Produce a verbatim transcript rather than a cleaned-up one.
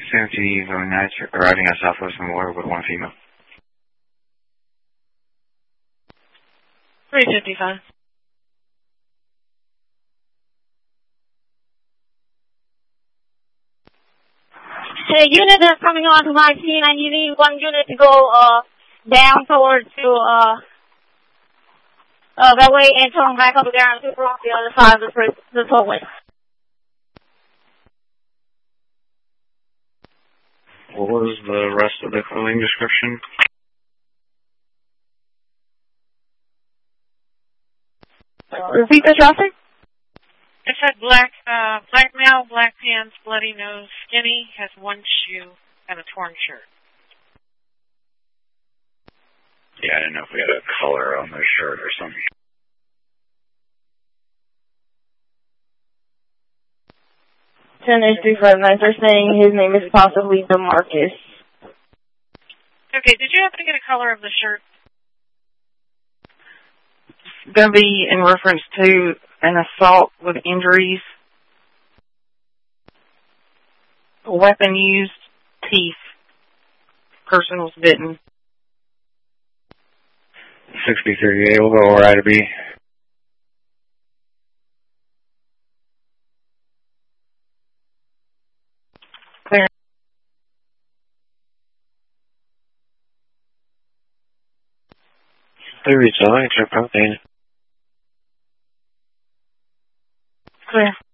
Sanity going nights arriving at Southwest Memorial with one female. three fifty-five. The unit that's coming on to my scene, I need one unit to go uh, down towards to uh, uh, that way and turn back up again to the other side of the, bridge, the tollway. What was the rest of the clothing description? Repeat the traffic? It said black, uh, black male, black pants, bloody nose, skinny, has one shoe, and a torn shirt. Yeah, I didn't know if we had a color on the shirt or something. ten H three five nine, they're saying his name is possibly DeMarcus. Okay, did you happen to get a color of the shirt? It's going to be in reference to an assault with injuries, a weapon used, teeth, person was bitten. sixty thirty-eight, we'll go right to B. Clear. Clear, it's all right, check out there. Clear.